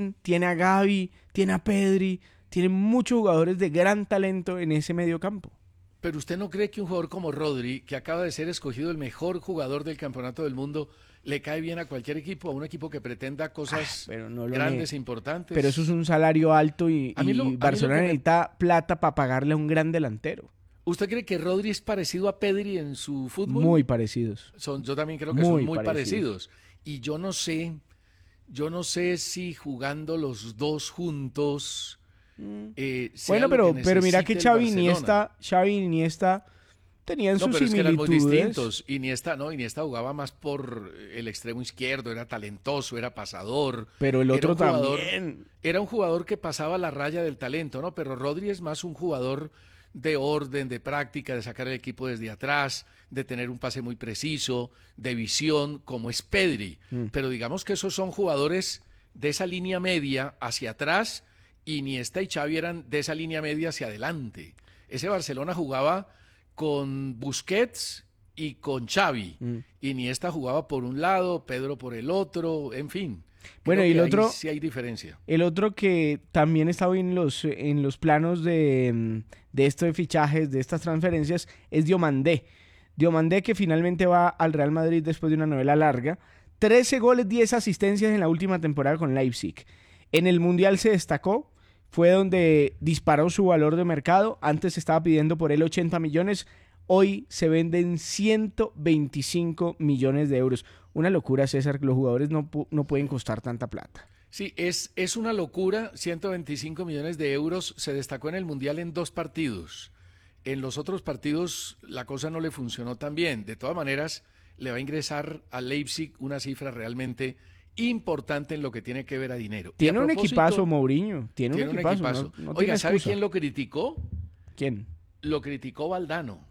Higuaín, tiene a Gavi, tiene a Pedri, tiene muchos jugadores de gran talento en ese medio campo. Pero ¿usted no cree que un jugador como Rodri, que acaba de ser escogido el mejor jugador del campeonato del mundo, le cae bien a cualquier equipo, a un equipo que pretenda cosas Pero no lo grandes e Pero eso es importantes? un salario alto y A mí lo Barcelona que me... necesita plata para pagarle a un gran delantero. ¿Usted cree que Rodri es parecido a Pedri en su fútbol? Muy parecidos. Yo también creo que son Muy muy parecidos. parecidos. Y yo no sé si jugando los dos juntos sea Bueno, lo que pero mira que necesite el Barcelona. Xavi y Iniesta tenían No, sus pero es que eran muy similitudes, distintos. Iniesta, no, Iniesta jugaba más por el extremo izquierdo, era talentoso, era pasador, pero el era otro un jugador, también. era un jugador que pasaba la raya del talento, ¿no? Pero Rodri es más un jugador de orden, de práctica, de sacar el equipo desde atrás, de tener un pase muy preciso, de visión, como es Pedri. Mm. Pero digamos que esos son jugadores de esa línea media hacia atrás, Iniesta y Xavi eran de esa línea media hacia adelante. Ese Barcelona jugaba con Busquets y con Xavi. Mm. Iniesta jugaba por un lado, Pedro por el otro, en fin. Bueno, Creo y que ahí sí hay diferencia. el otro que también estaba en los planos de esto de fichajes, de estas transferencias, es Diomandé. Diomandé que finalmente va al Real Madrid después de una novela larga. 13 goles, 10 asistencias en la última temporada con Leipzig. En el Mundial se destacó, fue donde disparó su valor de mercado. Antes se estaba pidiendo por él 80 millones, hoy se venden 125 millones de euros. Una locura, César, que los jugadores no pueden costar tanta plata. Sí, es una locura. 125 millones de euros. Se destacó en el Mundial en dos partidos. En los otros partidos la cosa no le funcionó tan bien. De todas maneras, le va a ingresar a Leipzig una cifra realmente importante en lo que tiene que ver a dinero. Y a Tiene un equipazo, propósito, Mourinho. Tiene un tiene un equipazo, equipazo. no tiene Oiga, ¿sabe excusa. quién lo criticó? ¿Quién? Lo criticó Valdano.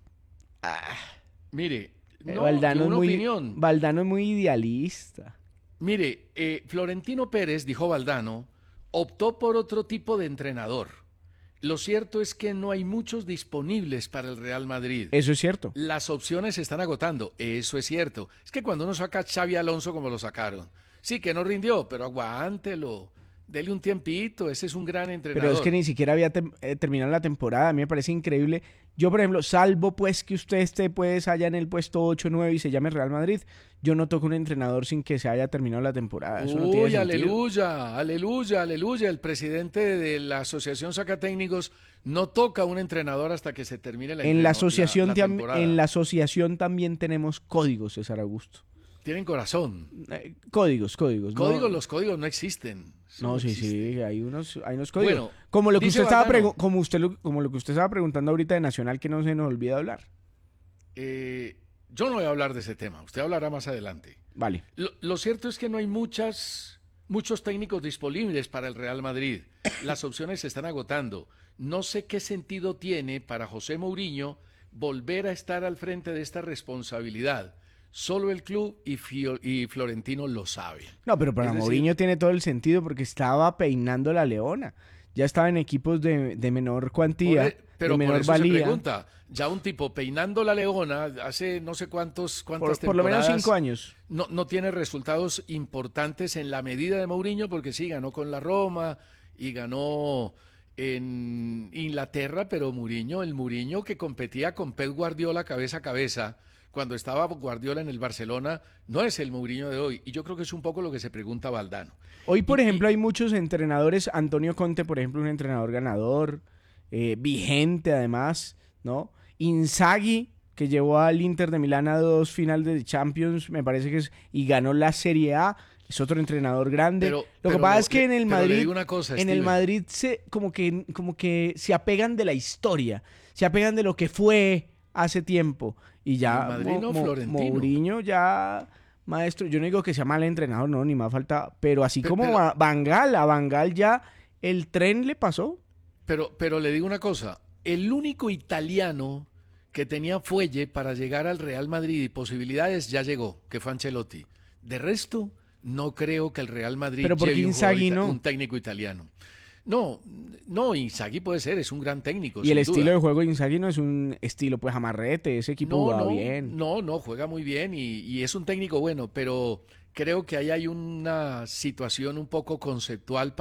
Mire, no, dio Valdano una opinión. Es muy idealista. Mire, Florentino Pérez, dijo Valdano, optó por otro tipo de entrenador. Lo cierto es que no hay muchos disponibles para el Real Madrid. Eso es cierto. Las opciones se están agotando, eso es cierto. Es que cuando uno saca a Xavi Alonso como lo sacaron, sí que no rindió, pero aguántelo, dele un tiempito, ese es un gran Pero es que entrenador. ni siquiera había terminado la temporada. A mí me parece increíble. Yo, por ejemplo, salvo pues que usted esté pues allá en el puesto 8 9 y se llame Real Madrid, yo no toco un entrenador sin que se haya terminado la temporada. Eso no tiene Uy, sentido. aleluya, aleluya, aleluya. El presidente de la Asociación Sacatécnicos no toca a un entrenador hasta que se termine la En temporada. la asociación también tenemos códigos, César Augusto. Tienen corazón. Códigos. Códigos, No, los códigos no existen. Eso no, no sí, existe. hay unos códigos. Bueno, Como lo que dice usted estaba Valdano, como lo que usted estaba preguntando ahorita de Nacional que no se nos olvida hablar. yo no voy a hablar de ese tema, usted hablará más adelante. Vale. Lo cierto es que no hay muchos técnicos disponibles para el Real Madrid. Las opciones se están agotando. No sé qué sentido tiene para José Mourinho volver a estar al frente de esta responsabilidad. Solo el club y Florentino lo saben. No, pero para Es decir, Mourinho tiene todo el sentido porque estaba peinando la Leona. Ya estaba en equipos de menor cuantía, de pero por menor eso se valía. pregunta, ya un tipo peinando la leona hace no sé cuántas Por lo menos 5 temporadas años. no tiene resultados importantes en la medida de Mourinho, porque sí, ganó con la Roma y ganó en Inglaterra, pero Mourinho, el Mourinho que competía con Pep Guardiola cabeza a cabeza, cuando estaba Guardiola en el Barcelona, no es el Mourinho de hoy. Y yo creo que es un poco lo que se pregunta Valdano. Hoy, por Y, ejemplo, y hay muchos entrenadores. Antonio Conte, por ejemplo, un entrenador ganador, vigente además, ¿no? Inzaghi, que llevó al Inter de Milán a 2 finales de Champions, me parece que es, y ganó la Serie A. Es otro entrenador grande. Lo que pasa es que en el pero le Madrid, digo una cosa, en el Steven. Madrid como que se apegan de la historia, se apegan de lo que fue hace tiempo. Y En el ya Madrid no, Florentino. Mourinho ya, maestro, yo no digo que sea mal entrenador, no, ni más falta, pero así como Pero, Van Gaal, a Van Gaal ya el tren le pasó. pero le digo una cosa, el único italiano que tenía fuelle para llegar al Real Madrid y posibilidades ya llegó, que fue Ancelotti. De resto, no creo que el Real Madrid Pero porque lleve Inzaghi no. un técnico italiano. No, no, Inzaghi puede ser, es un gran técnico, Y el sin estilo de duda. juego de Inzaghi no es un estilo pues amarrete, ese equipo No, jugaba no, bien. no, no, juega muy bien y es un técnico bueno, pero creo que ahí hay una situación un poco conceptual